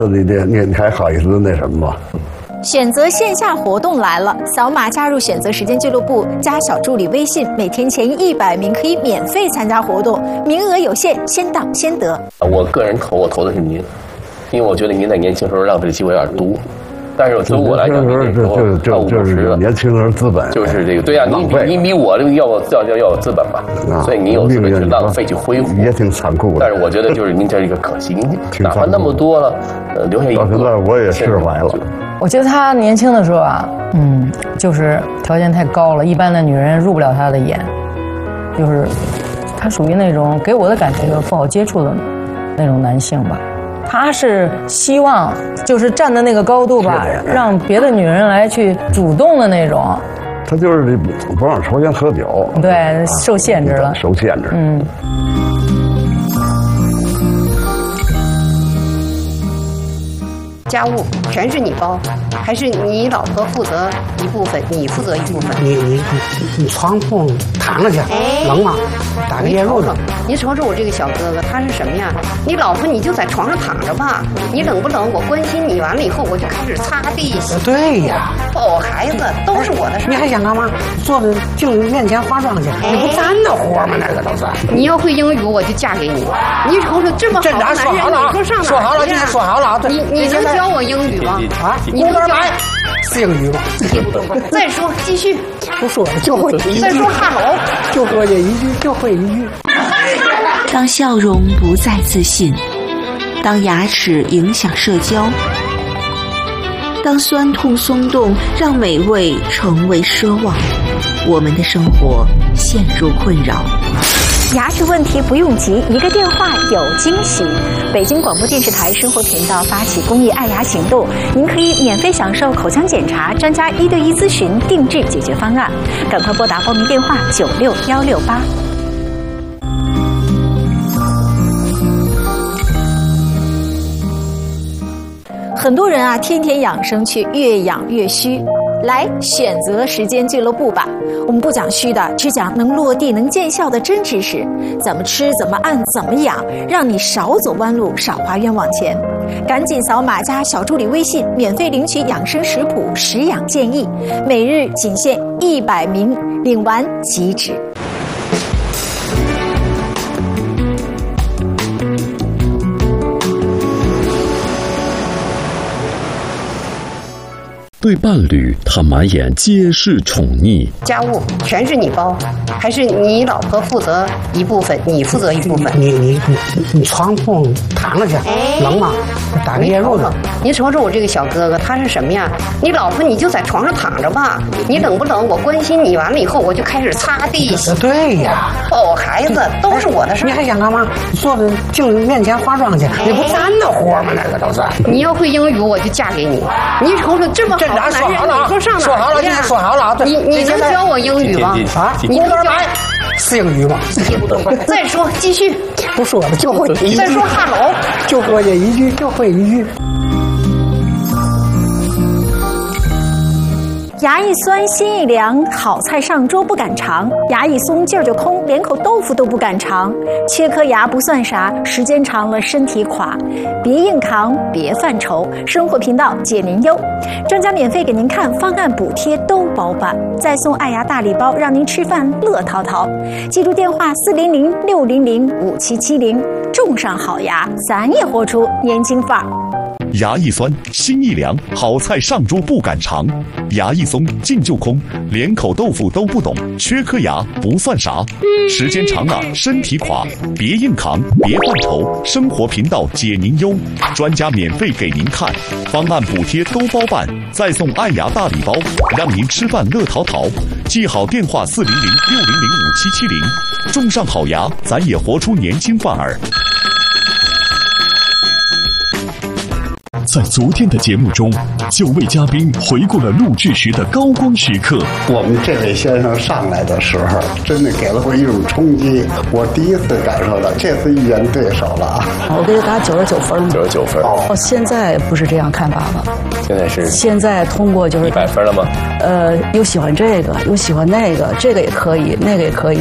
你还好意思那什么吗？ 选择线下活动来了，扫码加入选择时间俱乐部，加小助理微信，每天前100名可以免费参加活动，名额有限，先到先得。 我个人投的是您，因为我觉得您在年轻时候浪费的机会有点多。但是对我来讲， 就是年轻人资本， 就是这个对呀，你比我这个要有资本吧，所以你有资本去浪费去挥霍， 也挺残酷的。 但是我觉得就是您这一个可惜，您哪怕那么多了，留下一个， 到现在我也释怀了。 我觉得他年轻的时候啊，就是条件太高了，一般的女人入不了他的眼，就是他属于那种给我的感觉就是不好接触的那种男性吧。他是希望就是站的那个高度吧，让别的女人来去主动的那种。 他就是不让抽烟喝酒， 对，受限制了， 受限制。 家务全是你包，还是你老婆负责一部分，你负责一部分？ 你床铺躺着去，冷吗？打个电褥子。 你瞅瞅我这个小哥哥，他是什么呀？你老婆你就在床上躺着吧，你冷不冷？我关心你，完了以后我就开始擦地洗。 对呀， 抱孩子都是我的事。 你还想干嘛？坐在镜子面前化妆去，你不咱的活吗？那个都是。 你要会英语，我就嫁给你。你瞅瞅这么好的男人，你说上哪？ 说好了，今天说好了。 你能教我英语吗？ 啊，你能教？是英语吗？ 再说，继续。 不说了，就会一句。 再说hello， 就说这一句，就会一句。 当笑容不再自信，当牙齿影响社交，当酸痛松动让美味成为奢望，我们的生活陷入困扰。 牙齿问题不用急，一个电话有惊喜。北京广播电视台生活频道发起公益爱牙行动，您可以免费享受口腔检查、专家1对1咨询、定制解决方案。赶快拨打报名电话96168。很多人啊，天天养生却越养越虚。来选择时间俱乐部吧，我们不讲虚的，只讲能落地能见效的真知识，怎么吃怎么按怎么养，让你少走弯路少花冤枉钱。赶紧扫码加小助理微信，免费领取养生食谱、食养建议，每日仅限100名，领完即止。 对伴侣，他满眼皆是宠溺。 家务全是你包，还是你老婆负责一部分，你负责一部分？ 你床铺躺着去，冷吗？打个电褥子。 你瞅瞅我这个小哥哥，他是什么呀？你老婆你就在床上躺着吧，你冷不冷？我关心你，完了以后我就开始擦地洗。 对呀， 抱孩子都是我的事。 你还想干嘛？坐在镜子面前化妆去，你不咱的活吗？那个都是。 你要会英语，我就嫁给你。你瞅瞅这么好的男人，你说上哪？ 说好了，今天说好了。 你能教我英语吗？ 啊，你能教？是英语吗？ 再说，继续。 不说了，就会一句。 再说hello， 就说这一句，就会一句。 牙一酸心一凉，好菜上桌不敢尝；牙一松劲儿就空，连口豆腐都不敢尝。缺颗牙不算啥，时间长了身体垮。别硬扛，别犯愁，生活频道解您忧。专家免费给您看方案，补贴都包办，再送爱牙大礼包，让您吃饭乐淘淘。记住电话400-600-5770，种上好牙，咱也活出年轻范儿。 牙一酸心一凉，好菜上桌不敢尝；牙一松劲就空，连口豆腐都不懂。缺颗牙不算啥，时间长了身体垮。别硬扛，别犯愁，生活频道解您忧。专家免费给您看，方案补贴都包办，再送爱牙大礼包，让您吃饭乐淘淘。记好电话400-600-5770，种上好牙，咱也活出年轻范儿。在昨天的节目中，9位嘉宾回顾了录制时的高光时刻。 我们这位先生上来的时候，真的给了我一种冲击，我第一次感受到这次遇见对手了啊！ 我给他打99分 ，99分。 哦，现在不是这样看法了，现在通过就是 100分了吗？ 又喜欢这个，又喜欢那个，这个也可以，那个也可以。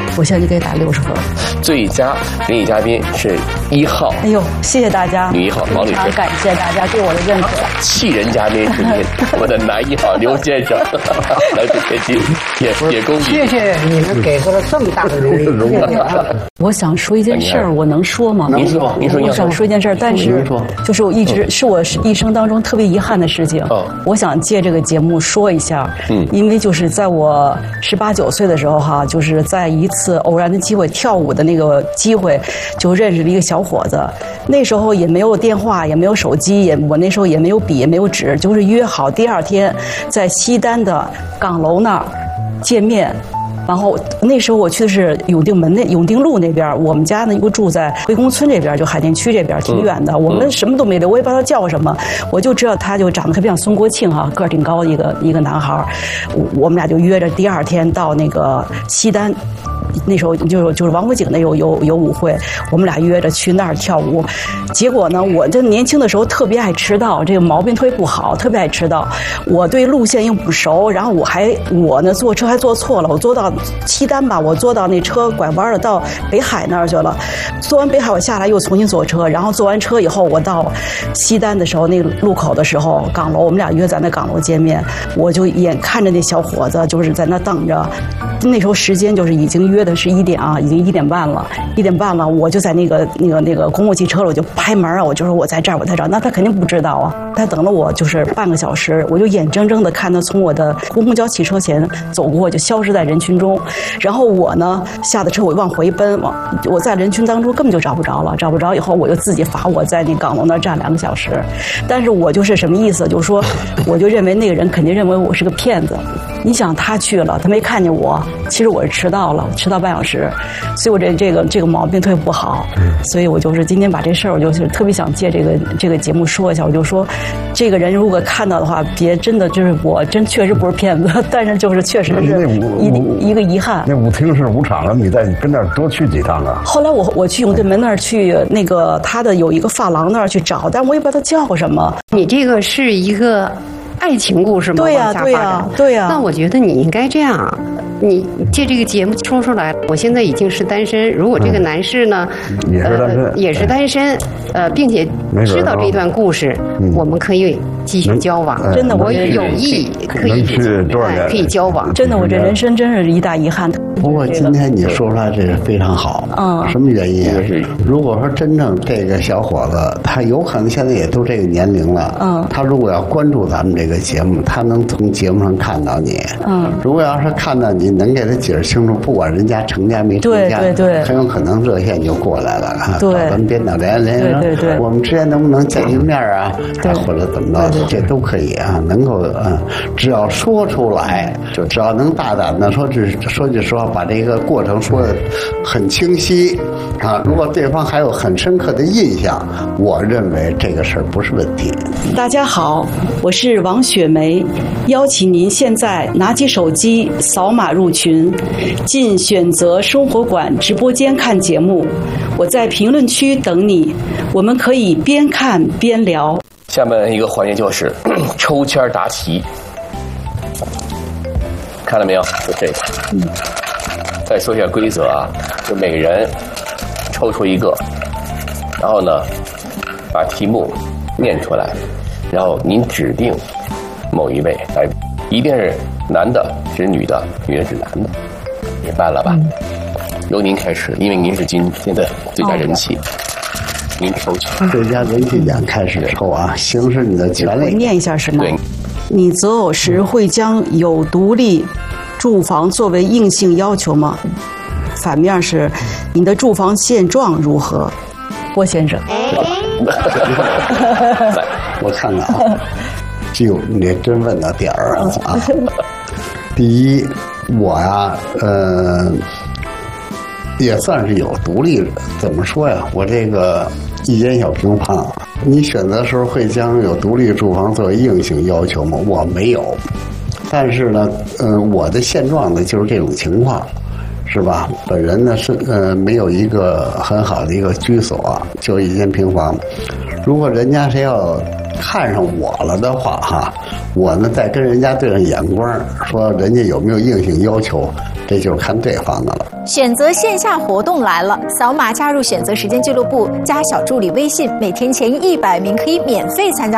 我现在就给打60分。 最佳联谊嘉宾是1号。 哎呦，谢谢大家， 女1号王女士。 非常感谢大家对我的认可。 气人嘉宾是我的男1号刘先生，来自天津，也恭喜。 谢谢你们给出了这么大的荣誉。 我想说一件事儿，我能说吗？ 您说， 我想说一件事儿，但是就是我一直是我一生当中特别遗憾的事情。我想借这个节目说一下。因为就是在我18、19岁的时候哈，就是在一次偶然的机会跳舞的那个机会，就认识了一个小伙子。那时候也没有电话，也没有手机，我那时候也没有笔，也没有纸，就是约好第2天在西单的岗楼那儿见面。然后那时候我去的是永定路那边，我们家呢又住在归公村这边，就海淀区这边，挺远的。我们什么都没留，我也不知道他叫什么，我就知道他就长得特别像孙国庆哈，个儿挺高的一个男孩。我们俩就约着第2天到那个西单。那时候就是王府井那有舞会，我们俩约着去那儿跳舞。结果呢，我这年轻的时候特别爱迟到，这个毛病特别不好，特别爱迟到。我对路线又不熟，然后我呢坐车还坐错了，我坐到西单吧，我坐到那车拐弯了，到北海那儿去了。坐完北海我下来又重新坐车，然后坐完车以后我到西单的时候，那个路口的时候岗楼，我们俩约在那岗楼见面，我就眼看着那小伙子就是在那等着。那时候时间就是已经约的是1点啊，已经1点半了，1点半了，我就在那个公共汽车了，我就拍门啊，我就说我在这儿，那他肯定不知道啊，他等了我就是半个小时，我就眼睁睁的看他从我的公交汽车前走过，就消失在人群中。然后我呢下的车我往回奔，我在人群当中根本就找不着了，找不着以后我就自己罚我在那岗楼那儿站2个小时。但是我就是什么意思，就是说我就认为那个人肯定认为我是个骗子。你想他去了，他没看见我，其实我是迟到了，迟到半小时，所以我这个毛病特别不好。所以我就是今天把这事儿，我就是特别想借这个节目说一下。我就说，这个人如果看到的话，别真的就是我确实不是骗子，但是就是确实是一个遗憾。 那舞厅是舞场啊，你在跟那儿多去几趟啊？ 后来我去永定门那儿去，那个他的有一个发廊那儿去找，但我也不知道他叫什么。 你这个是一个爱情故事吗？ 对呀，对呀，对呀。 那我觉得你应该这样，你借这个节目说出来，我现在已经是单身。如果这个男士呢，也是单身，并且知道这段故事，我们可以继续交往。 真的， 我有意可以交往。 真的，我这人生真是一大遗憾。 不过今天你说出来这个非常好。什么原因？如果说真正这个小伙子，他有可能现在也都这个年龄了。他如果要关注咱们这个节目，他能从节目上看到你。如果要是看到你能给他解释清楚，不管人家成家没成家， 对， 很有可能热线就过来了。 对， 咱们编导联对， 我们之间能不能见一面啊？或者怎么着，这都可以啊。能够只要说出来，只要能大胆的说句实话，把这个过程说得很清晰啊。如果对方还有很深刻的印象，我认为这个事儿不是问题。 大家好，我是王雪梅，邀请您现在拿起手机扫码入群，进选择生活馆直播间看节目。我在评论区等你，我们可以边看边聊。 下面一个环节就是抽签答题，看到没有？就这个。再说一下规则啊，就每个人抽出一个，然后呢，把题目念出来，然后您指定某一位来，一定是男的指女的，女的指男的，明白了吧？由您开始，因为您是今天的最佳人气。您抽签， 最佳人气奖开始抽啊，行使你的权利。 我念一下是吗？ 对。 你择偶时会将有独立住房作为硬性要求吗？反面是你的住房现状如何？郭先生。 我看看啊，就你真问到点儿了啊。第一，我呀，也算是有独立，怎么说呀？我这个1间小平方，你选择的时候会将有独立住房作为硬性要求吗？我没有，但是呢，我的现状呢就是这种情况，是吧？本人呢是没有一个很好的一个居所，就1间平房， 如果人家谁要看上我了的话哈，我呢再跟人家对上眼光，说人家有没有硬性要求，这就是看对方的了。 选择线下活动来了，扫码加入选择时间俱乐部，加小助理微信，每天前100名可以免费参加